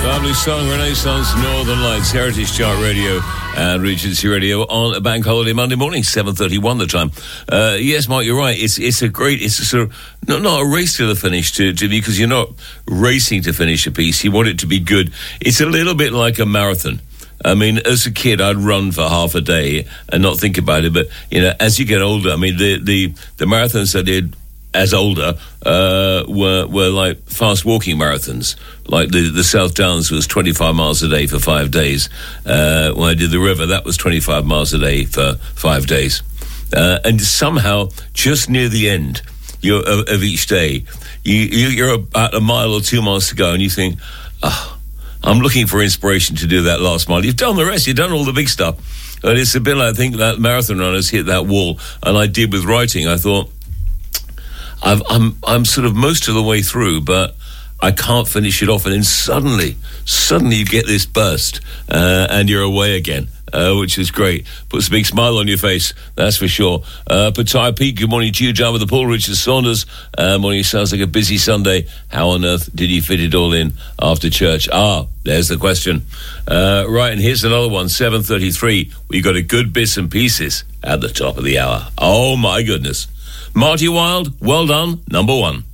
Lovely song, Renaissance Northern Lights, Heritage Chart Radio and Regency Radio on a bank holiday Monday morning, 7:31 the time. Yes, Mark, you're right. It's a sort of not a race to the finish to because you're not racing to finish a piece. You want it to be good. It's a little bit like a marathon. I mean, as a kid, I'd run for half a day and not think about it. But as you get older, I mean, the marathons I did as older were like fast walking marathons. Like the South Downs was 25 miles a day for 5 days. When I did the river, that was 25 miles a day for 5 days. And somehow, just near the end of each day, you're about a mile or 2 miles to go, and you think, I'm looking for inspiration to do that last mile. You've done the rest. You've done all the big stuff. And it's a bit like, I think, that marathon runners hit that wall. And I did with writing. I thought, I'm sort of most of the way through, but I can't finish it off. And then suddenly you get this burst, and you're away again, which is great. Puts a big smile on your face, that's for sure. Pattaya Pete, good morning to you. John with the Paul, Richard Saunders. Morning, sounds like a busy Sunday. How on earth did you fit it all in after church? There's the question. Right, and here's another one, 7:33. We got a good bits and pieces at the top of the hour. Oh, my goodness. Marty Wilde, well done, number one.